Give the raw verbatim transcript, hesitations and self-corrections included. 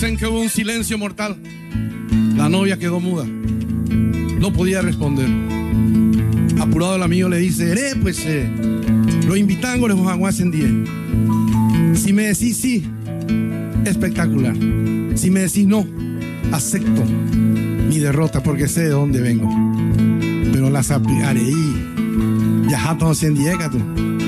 Dicen que hubo un silencio mortal. La novia quedó muda. No podía responder. Apurado el amigo le dice: "Eh, pues eh, lo invitan con los jaguas en diez. Si me decís sí, espectacular. Si me decís no, acepto mi derrota porque sé de dónde vengo. Pero las aplicaré y ya jato en diez, tú.